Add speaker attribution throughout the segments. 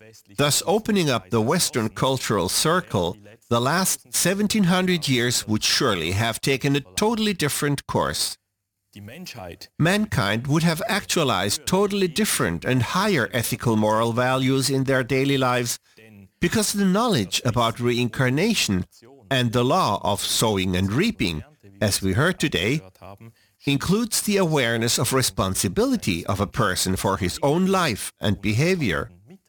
Speaker 1: thus opening up the Western cultural circle, the last 1700 years would surely have taken a totally different course. Mankind would have actualized totally different and higher ethical moral values in their daily lives, because the knowledge about reincarnation and the law of sowing and reaping, as we heard today, includes the awareness of responsibility of a person for his own life and behavior.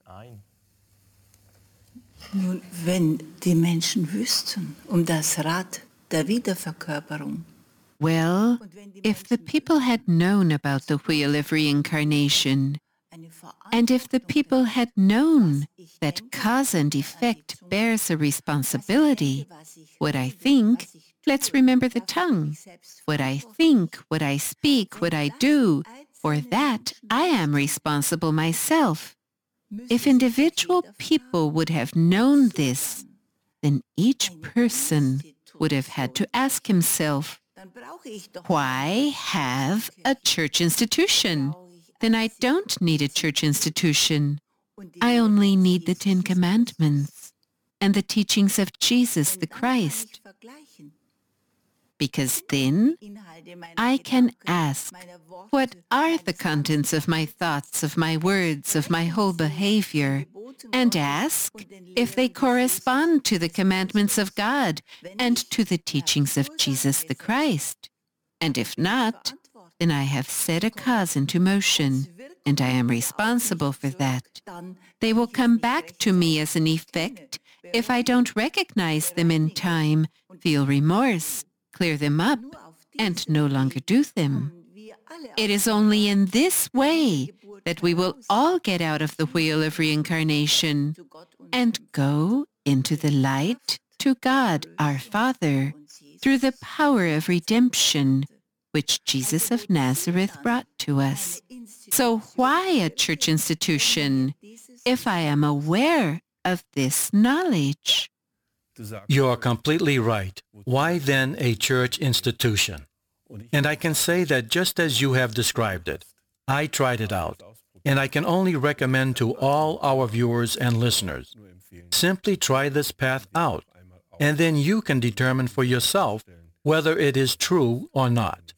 Speaker 2: Nun, wenn die Menschen wüssten das Rad der Wiederverkörperung.
Speaker 3: Well, if the people had known about the wheel of reincarnation, and if the people had known that cause and effect bears a responsibility, what I think, let's remember the tongue. What I think, what I speak, what I do, for that I am responsible myself. If individual people would have known this, then each person would have had to ask himself, why have a church institution? Then I don't need a church institution. I only need the Ten Commandments and the teachings of Jesus the Christ. Because then I can ask, what are the contents of my thoughts, of my words, of my whole behavior? And ask if they correspond to the commandments of God and to the teachings of Jesus the Christ. And if not, then I have set a cause into motion, and I am responsible for that. They will come back to me as an effect if I don't recognize them in time, feel remorse, clear them up, and no longer do them. It is only in this way that we will all get out of the wheel of reincarnation and go into the light to God, our Father, through the power of redemption, which Jesus of Nazareth brought to us. So why a church institution if I am aware of this knowledge?
Speaker 4: You are completely right. Why then a church institution? And I can say that just as you have described it, I tried it out, and I can only recommend to all our viewers and listeners, simply try this path out, and then you can determine for yourself whether it is true or not.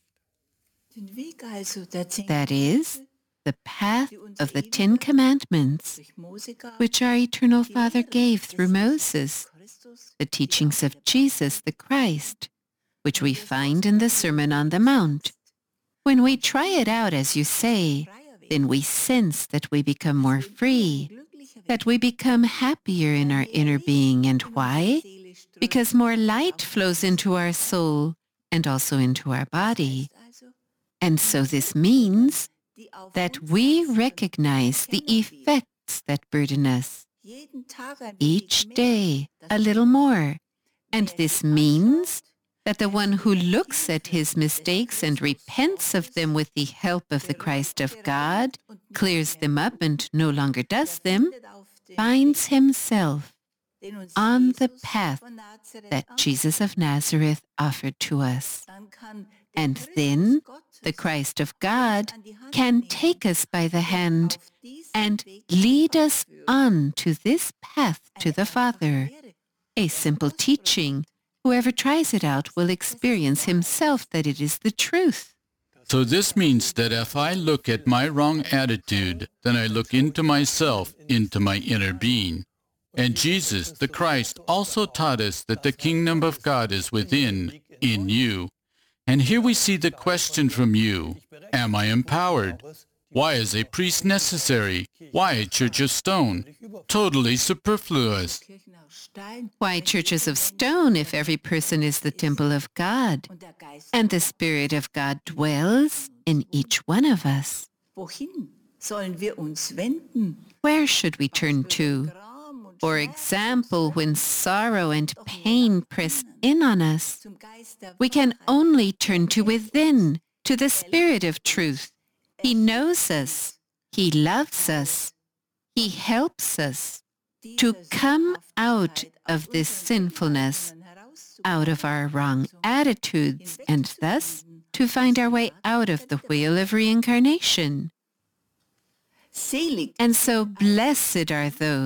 Speaker 3: That is, the path of the Ten Commandments, which our Eternal Father gave through Moses, the teachings of Jesus the Christ, which we find in the Sermon on the Mount. When we try it out, as you say, then we sense that we become more free, that we become happier in our inner being. And why? Because more light flows into our soul and also into our body. And so this means that we recognize the effects that burden us. Each day, a little more. And this means that the one who looks at his mistakes and repents of them with the help of the Christ of God, clears them up and no longer does them, finds himself on the path that Jesus of Nazareth offered to us. And then the Christ of God can take us by the hand and lead us on to this path to the Father. A simple teaching. Whoever tries it out will experience himself that it is the truth.
Speaker 5: So this means that if I look at my wrong attitude, then I look into myself, into my inner being. And Jesus, the Christ, also taught us that the kingdom of God is within, in you. And here we see the question from you, am I empowered? Why is a priest necessary? Why a church of stone? Totally superfluous.
Speaker 3: Why churches of stone if every person is the temple of God, and the Spirit of God dwells in each one of us? Where should we turn to? For example, when sorrow and pain press in on us, we can only turn to within, to the Spirit of truth. He knows us. He loves us. He helps us to come out of this sinfulness, out of our wrong attitudes, and thus to find our way out of the wheel of reincarnation. And so blessed are those